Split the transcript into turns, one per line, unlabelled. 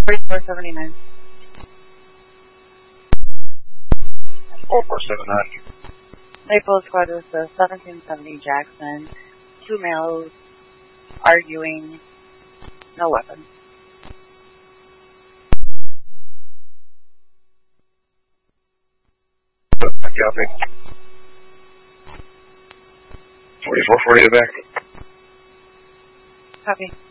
4479.
4479.
Maple Squad was 1770 Jackson. 2 males arguing, no weapons.
Copy. 4440 back.
Copy.